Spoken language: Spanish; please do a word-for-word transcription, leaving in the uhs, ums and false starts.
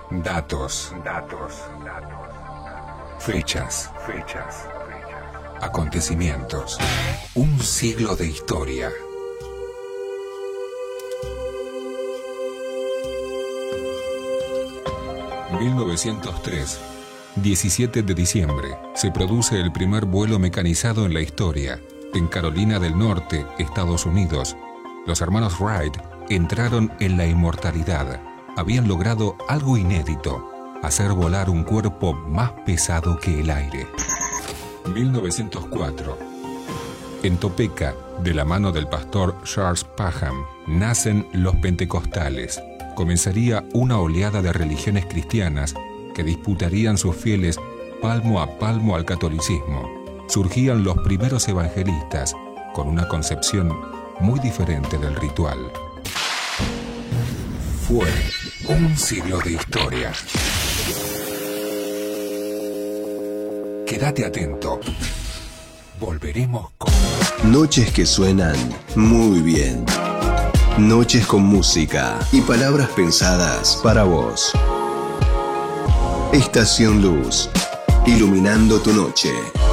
Datos, datos, datos. Fechas, fechas, fechas. Acontecimientos. Un siglo de historia. mil novecientos tres. diecisiete de diciembre. Se produce el primer vuelo mecanizado en la historia. En Carolina del Norte, Estados Unidos. Los hermanos Wright entraron en la inmortalidad. Habían logrado algo inédito: hacer volar un cuerpo más pesado que el aire. mil novecientos cuatro. En Topeka, de la mano del pastor Charles Parham, nacen los pentecostales. Comenzaría una oleada de religiones cristianas que disputarían sus fieles palmo a palmo al catolicismo. Surgían los primeros evangelistas con una concepción muy diferente del ritual. Fue un siglo de historia. Quédate atento. Volveremos con... Noches que suenan muy bien. Noches con música y palabras pensadas para vos. Estación Luz, iluminando tu noche.